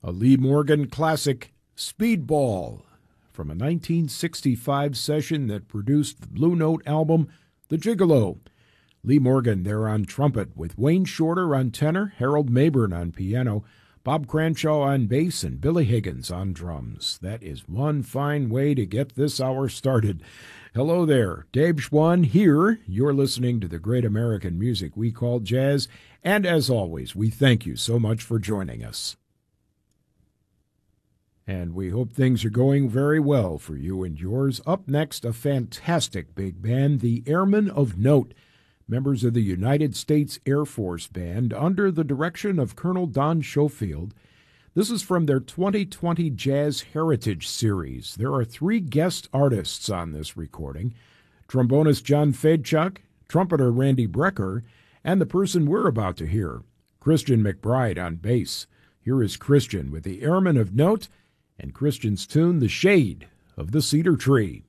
A Lee Morgan classic, Speedball, from a 1965 session that produced the Blue Note album, The Gigolo. Lee Morgan there on trumpet, with Wayne Shorter on tenor, Harold Mabern on piano, Bob Cranshaw on bass, and Billy Higgins on drums. That is one fine way to get this hour started. Hello there, Dave Schwann here. You're listening to the great American music we call jazz, and as always, we thank you so much for joining us. And we hope things are going very well for you and yours. Up next, a fantastic big band, the Airmen of Note, members of the United States Air Force Band under the direction of Colonel Don Schofield. This is from their 2020 Jazz Heritage Series. There are 3 guest artists on this recording: trombonist John Fedchuk, trumpeter Randy Brecker, and the person we're about to hear, Christian McBride on bass. Here is Christian with the Airmen of Note, and Christian's tune, The Shade of the Cedar Tree.